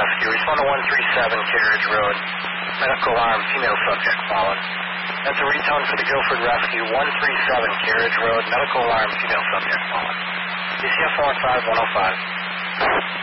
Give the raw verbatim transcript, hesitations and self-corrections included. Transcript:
Rescue, respond to one three seven Kitteridge Road. Medical alarm, female subject fallen. That's a retone for the Guilford Rescue, one three seven Kitteridge Road. Medical alarm, female subject fallen. D C F one five one oh five.